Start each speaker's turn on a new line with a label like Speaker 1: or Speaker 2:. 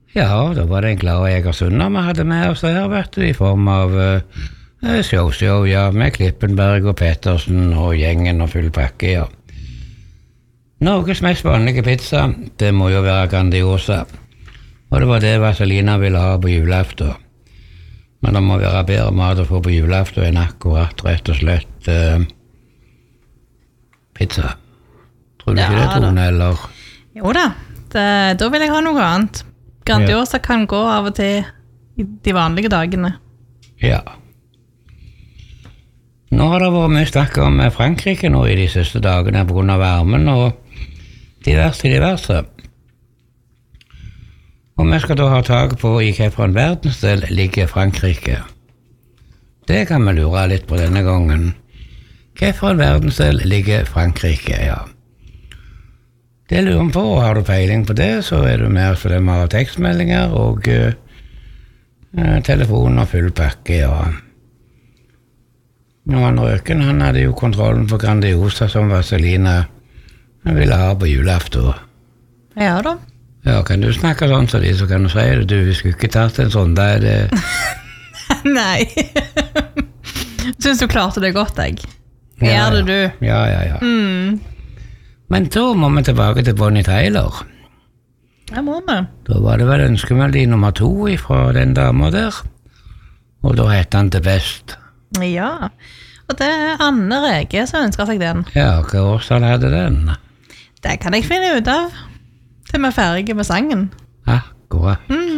Speaker 1: Ja, da var det en glad Egersunder vi hadde med oss her, vet du, i form av show, ja, med Klippenberg og Pettersen og gjengen og full pakke, ja. Norges mest vanlige pizza, det må jo være Grandiosa. Og det var det Vazelina ville ha på julaften. Men det må være bedre mat å få på julaften enn akkurat, rett og slett, pizza. Tror du ikke det, Tone, eller?
Speaker 2: Jo da, da vil jeg ha noe annet. Grandiosa kan gå av og til i de vanlige dagene.
Speaker 1: Ja. Nå har det vært mye snakk om Frankrike nå i de siste dagene på grunn av varmen og diverse. Og vi skal da ha tak på i hvilken verdensdel ligger Frankrike. Det kan vi lure litt på denne gangen. Hvilken verdensdel ligger Frankrike, ja. Det lurer vi på, og har du peiling på det, så er du med oss for det med tekstmeldinger og telefon og full pakke, ja. Nå han Røken, han hadde jo kontrollen på Grandiosa som Vazelina ville ha på julaften.
Speaker 2: Ja da.
Speaker 1: Ja, kan du snakke sånn til de, så kan du si det. Du, vi skulle ikke tatt en sånn, da er det...
Speaker 2: Nei. Synes du klarte det godt, jeg. Gjør det du?
Speaker 1: Ja. Men da må vi tilbake til Bonnie Tyler.
Speaker 2: Ja, må vi.
Speaker 1: Da var det vel ønskemeldi nummer 2 fra den damen der. Og da heter han The Best.
Speaker 2: Ja, og det er Anne Rege som ønsker seg den.
Speaker 1: Ja, hva årstall hadde den?
Speaker 2: Det kan jeg finne ut av. Til vi er ferdige med sangen.
Speaker 1: Akkurat.